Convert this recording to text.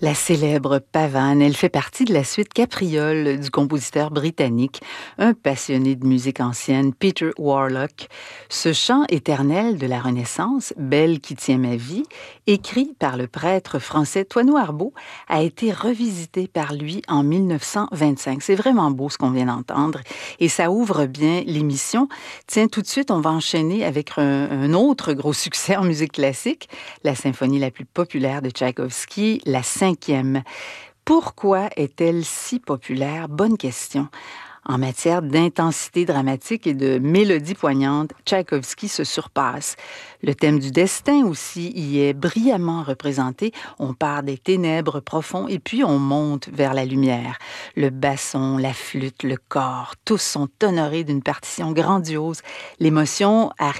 La célèbre pavane, elle fait partie de la suite Capriole du compositeur britannique, un passionné de musique ancienne, Peter Warlock. Ce chant éternel de la Renaissance, Belle qui tient ma vie, écrit par le prêtre français Toineau Arbeau, a été revisité par lui en 1925. C'est vraiment beau ce qu'on vient d'entendre et ça ouvre bien l'émission. Tiens, tout de suite, on va enchaîner avec un autre gros succès en musique classique, la symphonie la plus populaire de Tchaïkovski, la cinquième. Pourquoi est-elle si populaire? Bonne question. En matière d'intensité dramatique et de mélodie poignante, Tchaïkovski se surpasse. Le thème du destin aussi y est brillamment représenté. On part des ténèbres profonds et puis on monte vers la lumière. Le basson, la flûte, le cor, tous sont honorés d'une partition grandiose. L'émotion arrive